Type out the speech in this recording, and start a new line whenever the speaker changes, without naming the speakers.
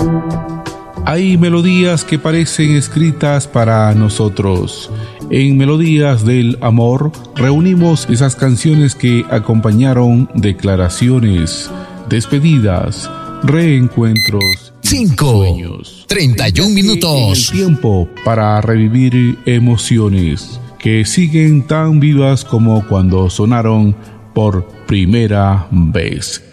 Hay melodías que parecen escritas para nosotros. En Melodías del Amor reunimos esas canciones que acompañaron declaraciones, despedidas, reencuentros y sueños.
31 minutos.
El tiempo para revivir emociones que siguen tan vivas como cuando sonaron por primera vez.